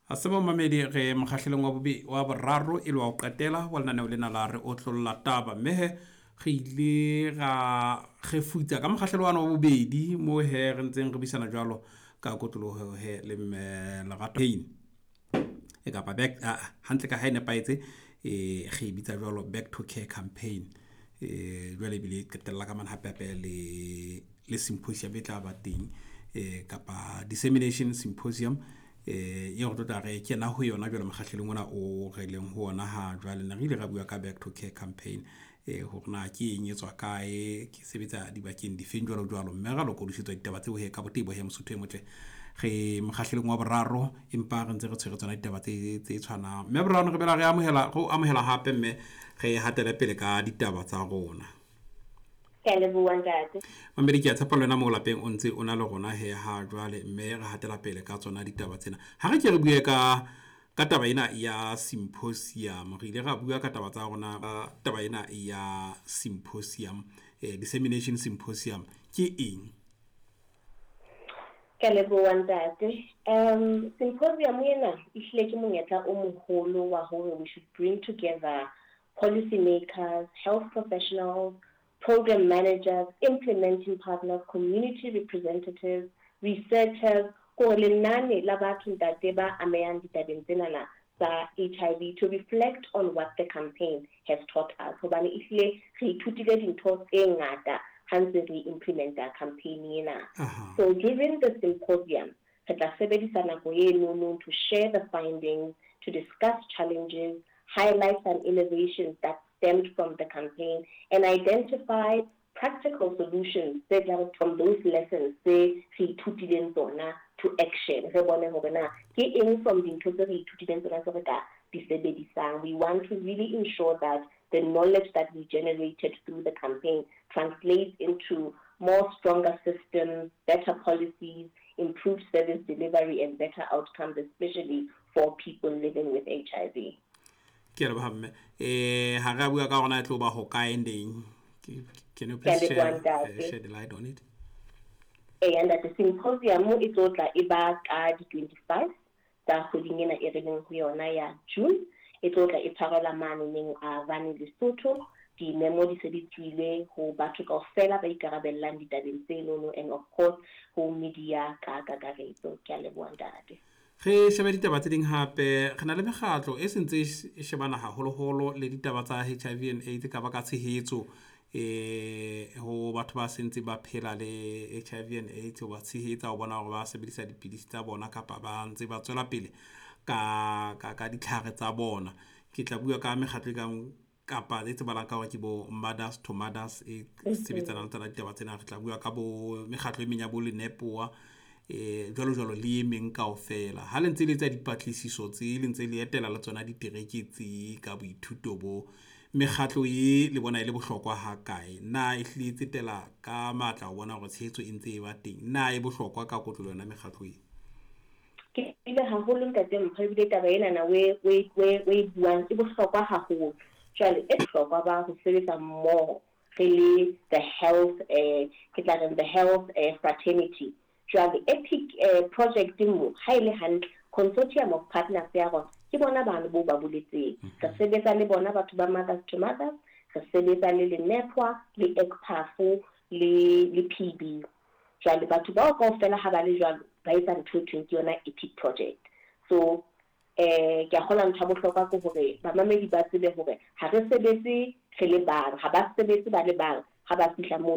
a se bo mamedi ge mokgahlelong wa boraro e le wa o qetela wa lenaneo lena la re o tlolola taba mehe ge ile ga ge futsa ka mokgahlelo wa bobedi mo he re ntseng re bisana jwalo ka kotoloho he le Lerato Hein e ka ba back hantle ka haine paetse ge bitsa jwalo back to care campaign jwale bile qetella ka mana hape le symposium e tla ba teng kapa dissemination symposium ye go tota ge ke na ho yona jwale mokgahlelong ona o releng ho ona ha jwale na ile ga bua ka back to care campaign ho rena ke enyetswa kae ke sebetsa dibakeng di feng jwalo mme ga loko disitswa ditaba tseo he ka botebo he mosotho e motle ge mokgahlelong wa boraro empa re ntse re tshweretsana ditaba tse tshwana mme boraro re bela re amohela hape mme ge hatela pele ka ditaba tsa rona ke le bua ntate mamedi ke a tshepa lena mo lapeng o ntse o na le gona he ha jwale mme re hatela pele ka tsona ditaba tsena ha re ke re bue ka taba ena ya symposium re ile ga bua ka taba tsa rona taba ena ya symposium dissemination symposium ke eng ke le bua ntate symposium ena e hlile ke monyetla o moholo wa hore we should bring together policy makers, health professionals, program managers, implementing partners, community representatives, researchers, ko lenane la batho ntate ba amehang ditabeng tsena tsa HIV to reflect on what the campaign has taught us. Hobane ifile re ithutile dintho tse ngata hanse re implementa campaign ena. So during the symposium, re tla sebedisa nako eno to share the findings, to discuss challenges, highlights and innovations that stemmed from the campaign, and identify practical solutions that are from those lessons they ithutile tsona to action. Re bone hore na ke eng from dintho tse re ithutile tsona tse re ka di sebedisang. We want to really ensure that the knowledge that we generated through the campaign translates into more stronger systems, better policies, improved service delivery, and better outcomes, especially for people living with HIV. Can you please shed the light on it? And at the symposium, it's all like about 25. That's holding in a June. It's all like a parallel meaning Vani Lesotho. The memo di ho batho kaofela ba ikarabellang ditabeng tseno and of course ho media ka kakaretso ke a leboha ntate ge sheba ditaba tse ding hape re na le mekgatlo e sentse e shebana haholoholo le ditaba tsa HIV and AIDS ka ba ka tshehetso ho batho ba sentse ba phela le HIV and AIDS ba tshehetsa ho bona hore ba sebedisa dipidisi tsa bona kapa ba ntse ba tswela pele ka ditlhare tsa bona ke tla bua ka mekgatlo ka kapa le tsebalang ka hore ke bo mothers to mothers e sebetsana le tsona ditaba tsena re tla bua ka bo mekgatlo e menya bo le nepoa jwalo le meng kaofela ha le ntse le tsa dipatlisiso tse le ntse le etela le tsona ditereke tse ka boithuto bo mekgatlo e le bona ile bohlokwa ha kae na e hlile tsetela ka matla ho bona hore tshehetso e ntse e ba teng na e bohlokwa ka kotlolo yona mekgatlo e ke ile haholo ntate mpha bile taba ena na we buang e bohlokwa haholo jwale e bohlokwa ba ho sebetsa mmoho really the health the health fraternity jwale EPIC project mo ha ile hantle consortium of partners ya rona ke bona bana bo ba boletseng ka sebetsa le bona batho ba mothers to mothers ka sebetsa le NEPWA le ECPAF le PB jwale batho ba kaofela ha ba le jwalo ba etsa ntho e yona EPIC project so ke a gola ntho bohlokwa ke hore ba mamedi ba tsebe hore ha re sebetse re le bang ha ba sebetse ba le bang ha ba fihla mo